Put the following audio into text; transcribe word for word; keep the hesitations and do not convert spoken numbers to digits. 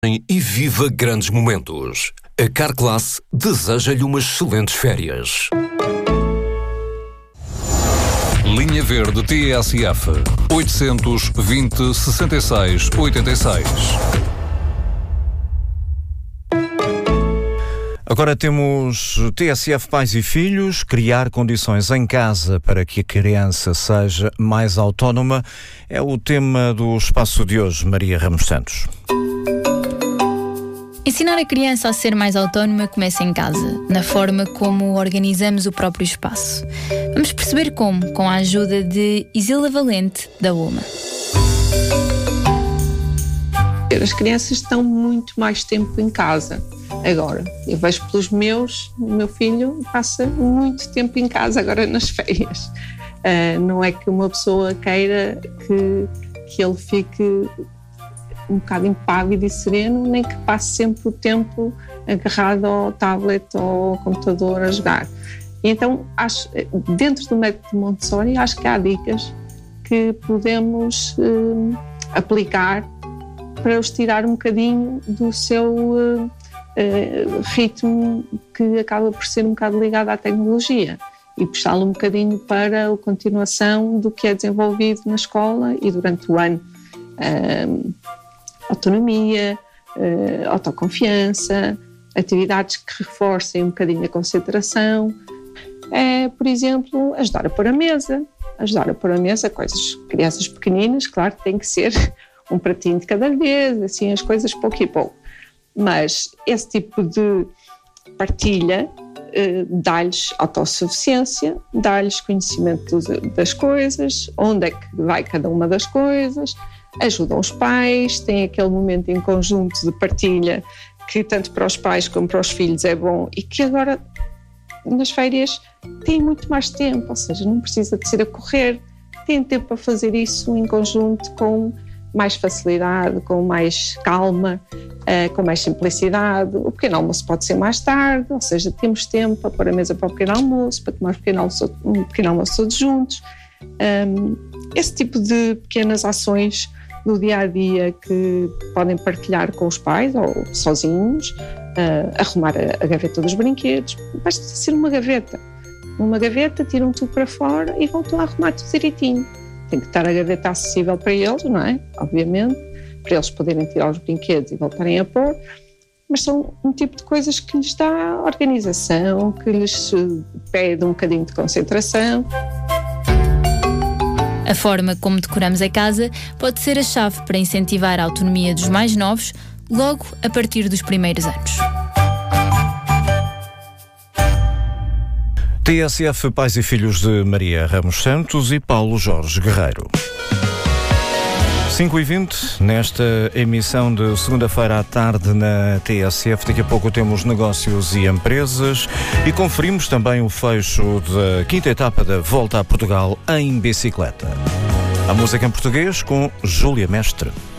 E viva grandes momentos. A Carglass deseja-lhe umas excelentes férias. Linha Verde T S F oitocentos e vinte, sessenta e seis, oitenta e seis. Agora temos T S F Pais e Filhos, criar condições em casa para que a criança seja mais autónoma. É o tema do espaço de hoje, Maria Ramos Santos. Ensinar a criança a ser mais autónoma começa em casa, na forma como organizamos o próprio espaço. Vamos perceber como, com a ajuda de Isila Valente, da U M A. As crianças estão muito mais tempo em casa agora. Eu vejo pelos meus, o meu filho passa muito tempo em casa agora nas férias. Uh, não é que uma pessoa queira que, que ele fique um bocado impávido e sereno, nem que passe sempre o tempo agarrado ao tablet ou ao computador a jogar. E então, acho, dentro do método de Montessori, acho que há dicas que podemos uh, aplicar para os tirar um bocadinho do seu uh, uh, ritmo, que acaba por ser um bocado ligado à tecnologia, e puxá-lo um bocadinho para a continuação do que é desenvolvido na escola e durante o ano. Uh, autonomia, uh, autoconfiança, atividades que reforcem um bocadinho a concentração. É, por exemplo, ajudar a pôr a mesa, ajudar a pôr a mesa, coisas, crianças pequeninas, claro que tem que ser um pratinho de cada vez, assim as coisas pouco e pouco. Mas esse tipo de partilha uh, dá-lhes autossuficiência, dá-lhes conhecimento das coisas, onde é que vai cada uma das coisas, ajudam os pais, têm aquele momento em conjunto de partilha que tanto para os pais como para os filhos é bom e que agora nas férias têm muito mais tempo, ou seja, não precisa de ser a correr, têm tempo para fazer isso em conjunto com mais facilidade, com mais calma, uh, com mais simplicidade. O pequeno almoço pode ser mais tarde, ou seja, temos tempo para pôr a mesa para o pequeno almoço, para tomar um pequeno almoço, um pequeno almoço todos juntos. Um, esse tipo de pequenas ações do dia-a-dia que podem partilhar com os pais ou sozinhos, uh, arrumar a, a gaveta dos brinquedos, basta ser uma gaveta. Uma gaveta, tiram tudo para fora e voltam a arrumar tudo direitinho. Tem que estar a gaveta acessível para eles, não é? Obviamente, para eles poderem tirar os brinquedos e voltarem a pôr, mas são um tipo de coisas que lhes dá organização, que lhes pede um bocadinho de concentração. A forma como decoramos a casa pode ser a chave para incentivar a autonomia dos mais novos, logo a partir dos primeiros anos. T S F Pais e Filhos de Maria Ramos Santos e Paulo Jorge Guerreiro. cinco e vinte, nesta emissão de segunda-feira à tarde na T S F. Daqui a pouco temos negócios e empresas e conferimos também o fecho da quinta etapa da Volta a Portugal em bicicleta. A música em português com Júlia Mestre.